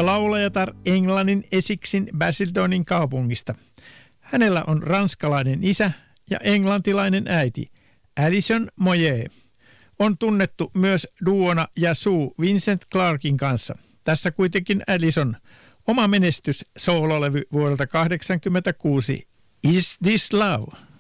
laulajatar Englannin Essexin Basildonin kaupungista. Hänellä on ranskalainen isä ja englantilainen äiti, Alison Moyet. On tunnettu myös duona ja Sue Vincent Clarkin kanssa. Tässä kuitenkin Alison. Oma menestys soololevy vuodelta 1986, Is This Love?